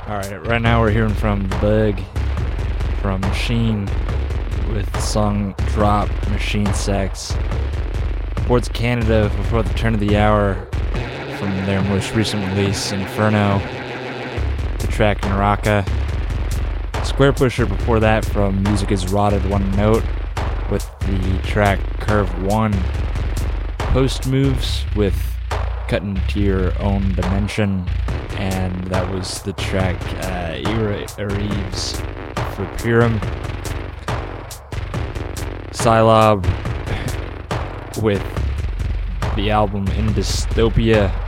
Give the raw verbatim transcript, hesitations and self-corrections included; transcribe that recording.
Alright, right now we're hearing from The Bug, from Machine, with the song Drop Machine Sex. Towards Canada before the turn of the hour, from their most recent release, Inferno, the track Naraka. Square Pusher before that from Music is Rotted One Note, with the track Curve One. Post Moves with Cut Into Your Own Dimension, and that was the track uh, Era Reeves for Purim. Sylob with the album In Dystopia